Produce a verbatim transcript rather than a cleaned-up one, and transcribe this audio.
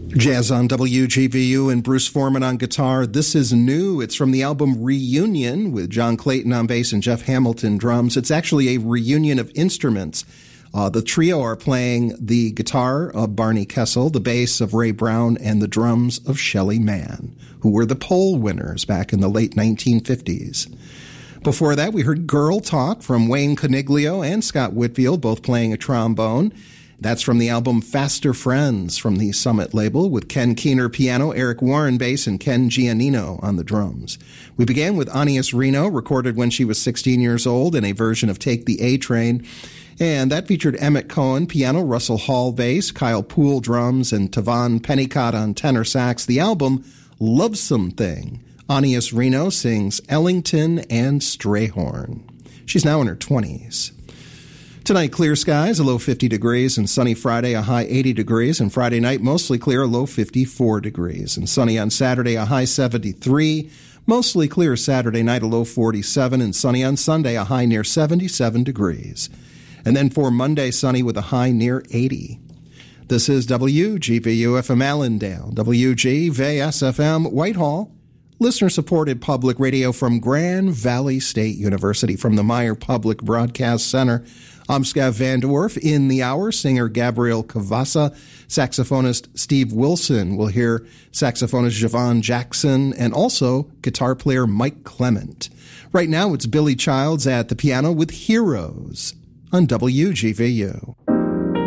Jazz on W G V U and Bruce Foreman on guitar. This is new. It's from the album Reunion with John Clayton on bass and Jeff Hamilton drums. It's actually a reunion of instruments. Uh, the trio are playing the guitar of Barney Kessel, the bass of Ray Brown, and the drums of Shelly Manne, who were the poll winners back in the late nineteen fifties. Before that, we heard Girl Talk from Wayne Coniglio and Scott Whitfield, both playing a trombone. That's from the album Faster Friends from the Summit label with Ken Keener piano, Eric Warren bass, and Ken Giannino on the drums. We began with Anias Reno, recorded when she was sixteen years old in a version of Take the A Train. And that featured Emmett Cohen piano, Russell Hall bass, Kyle Poole drums, and Tavon Pennicott on tenor sax. The album Lovesome Thing. Anias Reno sings Ellington and Strayhorn. She's now in her twenties. Tonight, clear skies, a low fifty degrees, and sunny Friday, a high eighty degrees, and Friday night, mostly clear, a low fifty-four degrees, and sunny on Saturday, a high seventy-three, mostly clear Saturday night, a low forty-seven, and sunny on Sunday, a high near seventy-seven degrees. And then for Monday, sunny with a high near eighty. This is W G V U F M Allendale, W G V S F M Whitehall, listener-supported public radio from Grand Valley State University, from the Meyer Public Broadcast Center. I'm Scav Van Dwarf. In the hour, singer Gabriel Cavassa, saxophonist Steve Wilson. We'll hear saxophonist Javon Jackson and also guitar player Mike Clement. Right now, it's Billy Childs at the piano with Heroes on W G V U.